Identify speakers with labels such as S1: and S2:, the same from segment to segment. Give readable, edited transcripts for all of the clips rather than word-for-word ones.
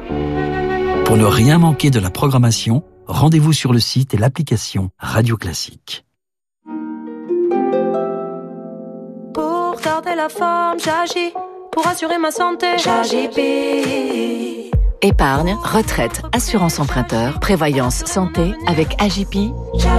S1: Pour ne rien manquer de la programmation, rendez-vous sur le site et l'application Radio Classique.
S2: Pour garder la forme, j'agis. Pour assurer ma santé, j'agis.
S3: Épargne, retraite, assurance emprunteur, prévoyance santé avec AJP.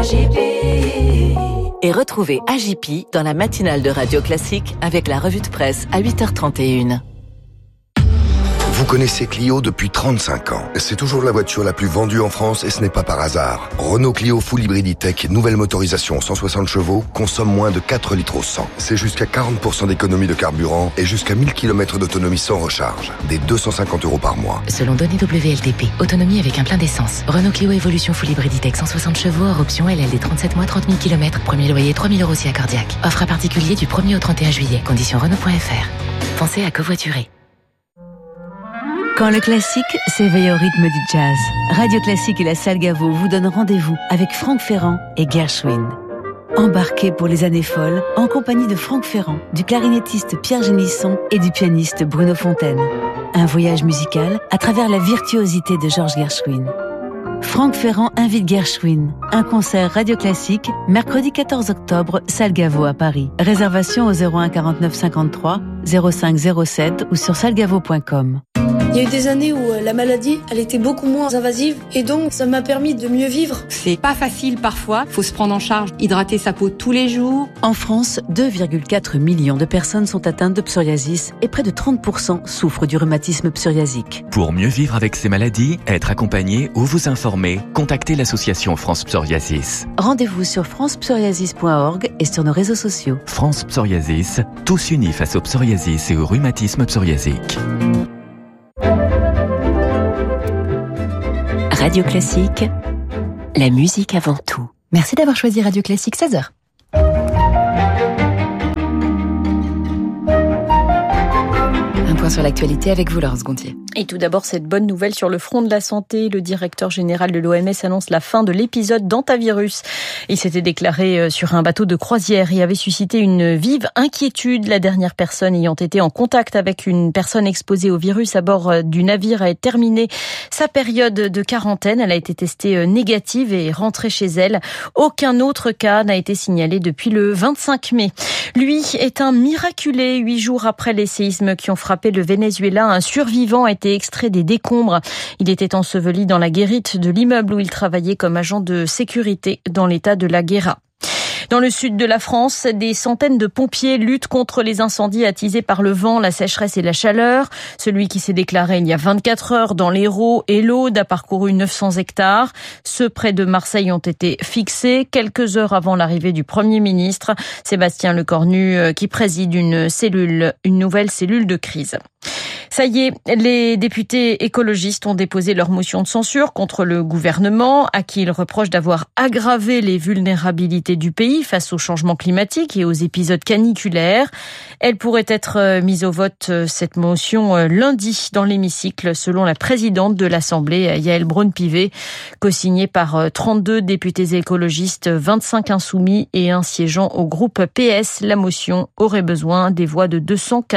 S3: Et retrouvez AJP dans la matinale de Radio Classique avec la revue de presse à 8h31.
S4: Vous connaissez Clio depuis 35 ans. C'est toujours la voiture la plus vendue en France et ce n'est pas par hasard. Renault Clio Full Hybrid E-Tech, nouvelle motorisation 160 chevaux, consomme moins de 4 litres au 100. C'est jusqu'à 40% d'économie de carburant et jusqu'à 1000 km d'autonomie sans recharge. Des 250 € par mois.
S5: Selon données WLTP, autonomie avec un plein d'essence. Renault Clio Evolution Full Hybrid E-Tech 160 chevaux, hors option LLD 37 mois, 30 000 km. Premier loyer 3 000 € si accordiaque. Offre à particulier du 1er au 31 juillet. Conditions Renault.fr. Pensez à covoiturer.
S6: Quand le classique s'éveille au rythme du jazz, Radio Classique et la Salle Gaveau vous donnent rendez-vous avec Franck Ferrand et Gershwin. Embarquez pour les années folles en compagnie de Franck Ferrand, du clarinettiste Pierre Génisson et du pianiste Bruno Fontaine. Un voyage musical à travers la virtuosité de Georges Gershwin. Franck Ferrand invite Gershwin. Un concert Radio Classique, mercredi 14 octobre, Salle Gaveau à Paris. Réservation au 01 49 53 05 07 ou sur salgavo.com.
S7: Il y a eu des années où la maladie, elle était beaucoup moins invasive et donc ça m'a permis de mieux vivre.
S8: C'est pas facile parfois, faut se prendre en charge, hydrater sa peau tous les jours.
S6: En France, 2,4 millions de personnes sont atteintes de psoriasis et près de 30% souffrent du rhumatisme psoriasique.
S9: Pour mieux vivre avec ces maladies, être accompagné ou vous informer, contactez l'association France Psoriasis.
S6: Rendez-vous sur francepsoriasis.org et sur nos réseaux sociaux.
S9: France Psoriasis, tous unis face au psoriasis et au rhumatisme psoriasique.
S5: Radio Classique, la musique avant tout. Merci d'avoir choisi Radio Classique 16h. Un point sur l'actualité avec vous, Laurence Gontier.
S10: Et tout d'abord, cette bonne nouvelle sur le front de la santé. Le directeur général de l'OMS annonce la fin de l'épisode d'hantavirus. Il s'était déclaré sur un bateau de croisière et avait suscité une vive inquiétude. La dernière personne ayant été en contact avec une personne exposée au virus à bord du navire a terminé sa période de quarantaine. Elle a été testée négative et rentrée chez elle. Aucun autre cas n'a été signalé depuis le 25 mai. Lui est un miraculé. 8 jours après les séismes qui ont frappé le Venezuela, un survivant a été extrait des décombres. Il était enseveli dans la guérite de l'immeuble où il travaillait comme agent de sécurité dans l'état de la Guera. Dans le sud de la France, des centaines de pompiers luttent contre les incendies attisés par le vent, la sécheresse et la chaleur. Celui qui s'est déclaré il y a 24 heures dans l'Hérault et l'Aude a parcouru 900 hectares. Ceux près de Marseille ont été fixés quelques heures avant l'arrivée du Premier ministre, Sébastien Lecornu, qui préside une nouvelle cellule de crise. Ça y est, les députés écologistes ont déposé leur motion de censure contre le gouvernement, à qui ils reprochent d'avoir aggravé les vulnérabilités du pays face au changement climatique et aux épisodes caniculaires. Elle pourrait être mise au vote, cette motion, lundi dans l'hémicycle, selon la présidente de l'Assemblée, Yaël Braun-Pivet, co-signée par 32 députés écologistes, 25 insoumis et un siégeant au groupe PS. La motion aurait besoin des voix de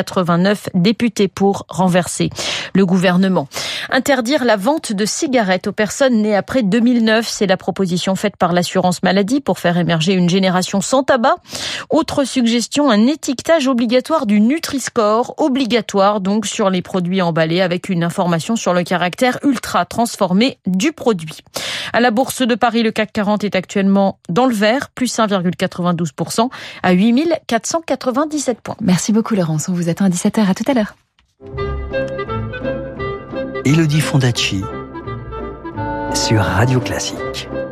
S10: 289 députés pour renverser le gouvernement. Interdire la vente de cigarettes aux personnes nées après 2009, c'est la proposition faite par l'assurance maladie pour faire émerger une génération sans tabac. Autre suggestion, un étiquetage obligatoire du Nutri-Score, obligatoire donc sur les produits emballés avec une information sur le caractère ultra transformé du produit. À la Bourse de Paris, le CAC 40 est actuellement dans le vert, plus 1,92% à 8 497 points.
S5: Merci beaucoup, Laurence. On vous attend à 17h. À tout à l'heure.
S1: Élodie Fondacci sur Radio Classique.